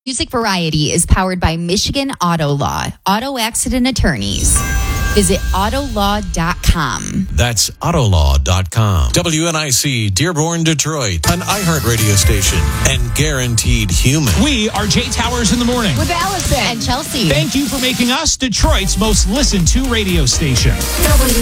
Music Variety is powered by Michigan Auto Law, auto accident attorneys. Visit autolaw.com. That's autolaw.com. WNIC, Dearborn, Detroit, an iHeart radio station and guaranteed human. We are Jay Towers in the morning. With Allison and Chelsea. Thank you for making us Detroit's most listened to radio station.